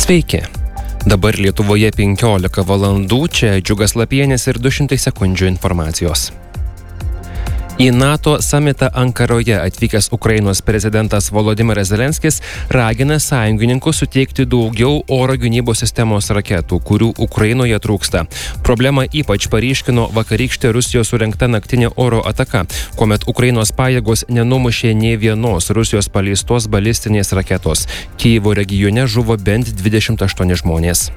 Sveiki. Dabar Lietuvoje 15 valandų, čia Džiugas Lapienis ir 200 sekundžių informacijos. Į NATO samitą Ankaroje atvykęs Ukrainos prezidentas Volodymyras Zelenskis ragina sąjungininkus suteikti daugiau oro gynybos sistemos raketų, kurių Ukrainoje trūksta. Problemą ypač paryškino vakarykštė Rusijos surengta naktinė oro ataka, kuomet Ukrainos pajėgos nenumušė nė vienos Rusijos paleistos balistinės raketos. Kijevo regione žuvo bent 28 žmonės.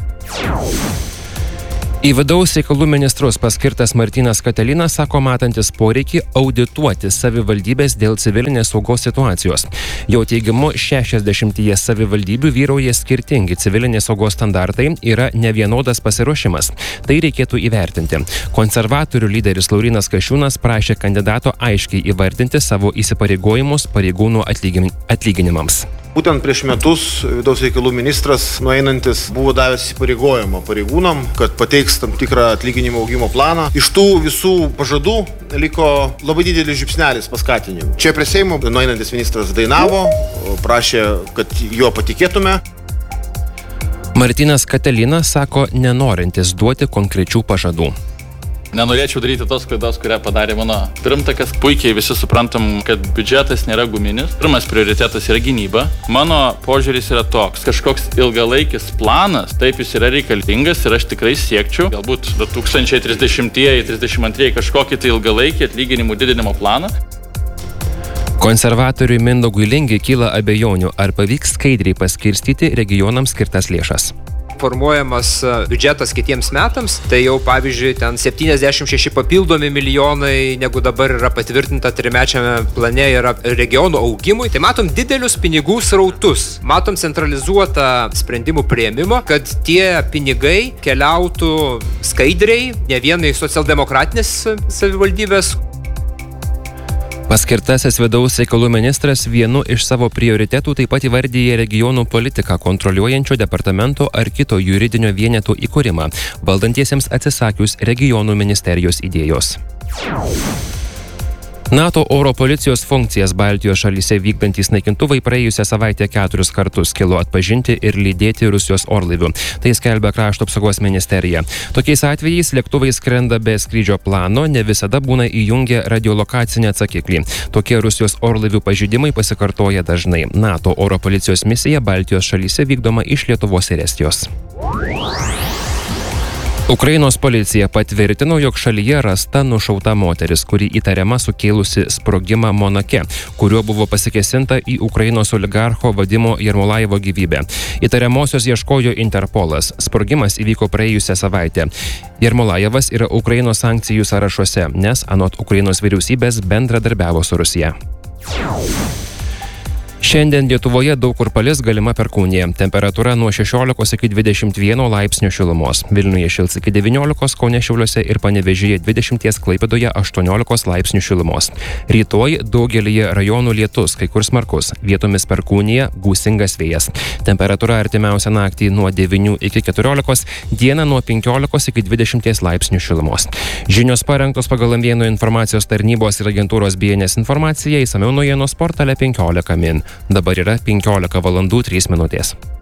Į vidaus reikalų ministrus paskirtas Martynas Katelinas sako matantis poreikį audituoti savivaldybės dėl civilinės saugos situacijos. Jo teigimu, 60 savivaldybių vyrauja skirtingi civilinės saugos standartai, yra nevienodas pasiruošimas. Tai reikėtų įvertinti. Konservatorių lyderis Laurynas Kasčiūnas prašė kandidato aiškiai įvardinti savo įsipareigojimus pareigūnų atlyginimams. Būtent prieš metus vidaus reikalų ministras nueinantis buvo davęs įsipareigojimą pareigūnam, kad pateiks tam tikrą atlyginimo augimo planą. Iš tų visų pažadų liko labai didelis žiupsnelis paskatinimų. Čia prie Seimo nueinantis ministras dainavo, prašė, kad juo patikėtume. Martynas Katelinas sako nenorintis duoti konkrečių pažadų. Nenorėčiau daryti tos klaidos, kurią padarė mano pirmtakas. Puikiai visi suprantam, kad biudžetas nėra guminis. Pirmas prioritetas yra gynyba. Mano požiūris yra toks. Kažkoks ilgalaikis planas, taip jis yra reikalingas ir aš tikrai siekčiau. Galbūt 2030-2032 kažkokį tai ilgalaikį atlyginimų didinimo planą. Konservatoriui Mindaugui Lingiui kyla abejonių, ar pavyks skaidriai paskirstyti regionams skirtas lėšas. Formuojamas biudžetas kitiems metams, tai jau pavyzdžiui ten 76 papildomi milijonai, negu dabar yra patvirtinta trimečiame plane yra regionų augimui. Tai matom didelius pinigų srautus, matom centralizuotą sprendimų priėmimo, kad tie pinigai keliautų skaidriai, ne vienai socialdemokratinės savivaldybės. Paskirtasis vidaus reikalų ministras vienu iš savo prioritetų taip pat įvardyja regionų politiką kontroliuojančio departamento ar kito juridinio vieneto įkūrimą, valdantiesiems atsisakius regionų ministerijos idėjos. NATO oro policijos funkcijas Baltijos šalyse vykdantys naikintuvai praėjusią savaitę 4 kartus kilo atpažinti ir lydėti Rusijos orlaivių. Tai skelbia Krašto apsaugos ministerija. Tokiais atvejais lėktuvai skrenda be skrydžio plano, ne visada būna įjungę radiolokacinį atsakiklį. Tokie Rusijos orlaivių pažeidimai pasikartoja dažnai. NATO oro policijos misija Baltijos šalyse vykdoma iš Lietuvos ir Estijos. Ukrainos policija patvirtino, jog šalyje rasta nušauta moteris, kuri įtariama sukėlusi sprogimą Monake, kuriuo buvo pasikėsinta į Ukrainos oligarcho Vadimo Jermolajevo gyvybę. Įtariamosios ieškojo Interpolas. Sprogimas įvyko praėjusią savaitę. Jermolajevas yra Ukrainos sankcijų sąrašuose, nes anot Ukrainos vyriausybės bendradarbiavo su Rusija. Šiandien Lietuvoje daug kur palis, galima perkūnija. Temperatūra nuo 16 iki 21 laipsnių šilumos. Vilniuje šils iki 19, Kaune, Šiauliuose ir Panevėžyje 20, Klaipėdoje 18 laipsnių šilumos. Rytoj daugelyje rajonų lietus, kai kur smarkus, vietomis perkūnija, gūsingas vėjas. Temperatūra artimiausią naktį nuo 9 iki 14, dieną nuo 15 iki 20 laipsnių šilumos. Žinios parengtos pagal Amvienų informacijos tarnybos ir agentūros BNS informaciją, išsamiau naujienos portale 15 min. Dabar yra 15 valandų 3 minutės.